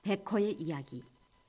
백호의 이야기.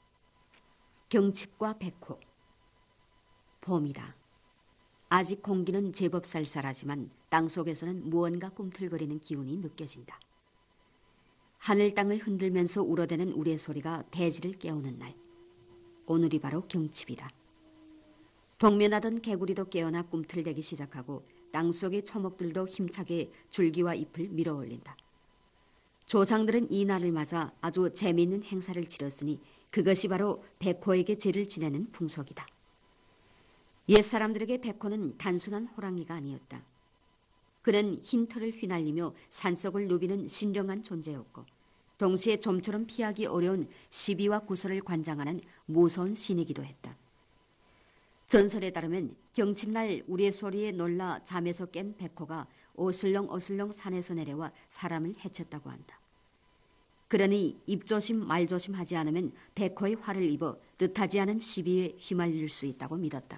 경칩과 백호. 봄이다. 아직 공기는 제법 쌀쌀하지만 땅속에서는 무언가 꿈틀거리는 기운이 느껴진다. 하늘 땅을 흔들면서 울어대는 우레소리가 대지를 깨우는 날. 오늘이 바로 경칩이다. 동면하던 개구리도 깨어나 꿈틀대기 시작하고 땅속의 초목들도 힘차게 줄기와 잎을 밀어올린다. 조상들은 이 날을 맞아 아주 재미있는 행사를 치렀으니 그것이 바로 백호에게 제를 지내는 풍속이다. 옛사람들에게 백호는 단순한 호랑이가 아니었다. 그는 흰 털을 휘날리며 산속을 누비는 신령한 존재였고 동시에 좀처럼 피하기 어려운 시비와 구설을 관장하는 무서운 신이기도 했다. 전설에 따르면 경칩날 우레소리에 놀라 잠에서 깬 백호가 어슬렁어슬렁 산에서 내려와 사람을 해쳤다고 한다. 그러니 입조심 말조심하지 않으면 백호의 화를 입어 뜻하지 않은 시비에 휘말릴 수 있다고 믿었다.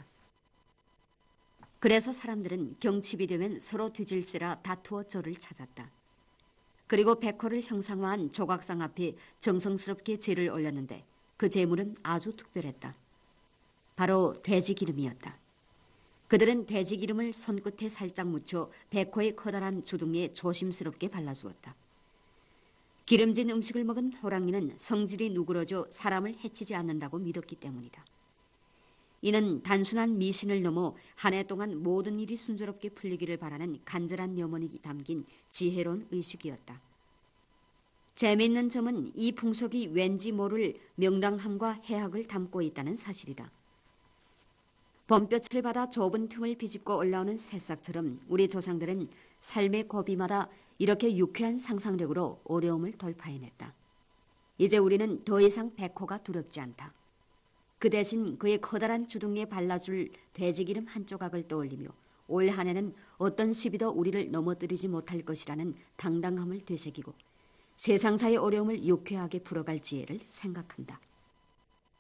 그래서 사람들은 경칩이 되면 서로 뒤질세라 다투어 절을 찾았다. 그리고 백호를 형상화한 조각상 앞에 정성스럽게 제를 올렸는데 그 제물은 아주 특별했다. 바로 돼지기름이었다. 그들은 돼지기름을 손끝에 살짝 묻혀 백호의 커다란 주둥이에 조심스럽게 발라주었다. 기름진 음식을 먹은 호랑이는 성질이 누그러져 사람을 해치지 않는다고 믿었기 때문이다. 이는 단순한 미신을 넘어 한 해 동안 모든 일이 순조롭게 풀리기를 바라는 간절한 염원이 담긴 지혜로운 의식이었다. 재미있는 점은 이 풍속이 왠지 모를 명랑함과 해학을 담고 있다는 사실이다. 봄볕을 받아 좁은 틈을 비집고 올라오는 새싹처럼 우리 조상들은 삶의 고비마다 이렇게 유쾌한 상상력으로 어려움을 돌파해냈다. 이제 우리는 더 이상 백호가 두렵지 않다. 그 대신 그의 커다란 주둥이에 발라줄 돼지기름 한 조각을 떠올리며 올 한 해는 어떤 시비도 우리를 넘어뜨리지 못할 것이라는 당당함을 되새기고 세상사의 어려움을 유쾌하게 풀어갈 지혜를 생각한다.